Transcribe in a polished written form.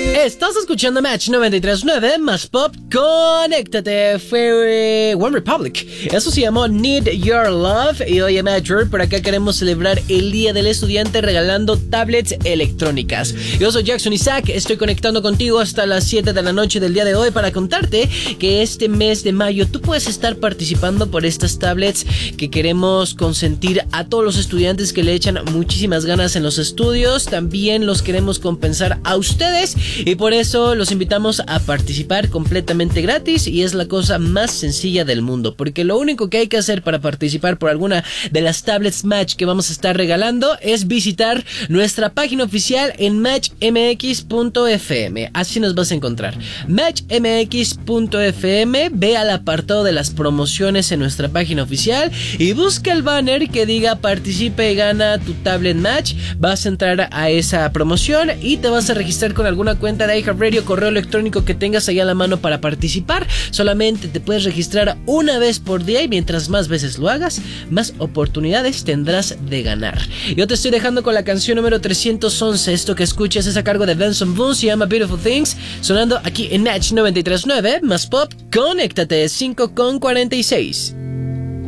Estás escuchando Match 93.9 más Pop, conéctate. Fue One Republic. Eso se llamó Need Your Love. Y oye, Major, por acá queremos celebrar el Día del Estudiante regalando tablets electrónicas. Yo soy Jackson Isaac, estoy conectando contigo hasta las 7 de la noche del día de hoy para contarte que este mes de mayo tú puedes estar participando por estas tablets que queremos consentir a todos los estudiantes que le echan muchísimas ganas en los estudios. También los queremos compensar a ustedes y por eso los invitamos a participar completamente gratis, y es la cosa más sencilla del mundo, porque lo único que hay que hacer para participar por alguna de las tablets Match que vamos a estar regalando es visitar nuestra página oficial en matchmx.fm. Así nos vas a encontrar, matchmx.fm. Ve al apartado de las promociones en nuestra página oficial y busca el banner que diga participe y gana tu tablet Match. Vas a entrar a esa promoción y te vas a registrar con alguna cuenta de iHeartRadio, correo electrónico que tengas ahí a la mano para participar. Solamente te puedes registrar una vez por día y mientras más veces lo hagas, más oportunidades tendrás de ganar. Yo te estoy dejando con la canción número 311. Esto que escuchas es a cargo de Benson Boone, se llama Beautiful Things, sonando aquí en Match 93.9 más Pop. Conéctate, 5:46.